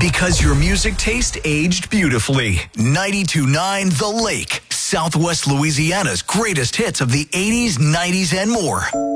Because your music taste aged beautifully. 92.9 The Lake, Southwest Louisiana's greatest hits of the 80s, 90s, and more.